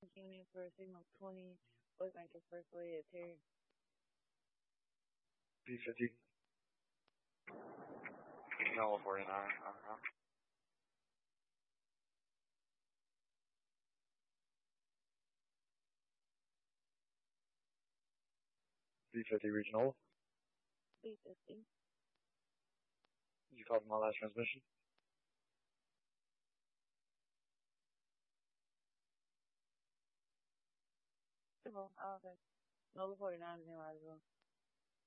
came in for a signal 20, was making first way at Terry. B50. No, 49. B50 regional. B50. You called my last transmission? Well, okay. No, the 49 is in as well.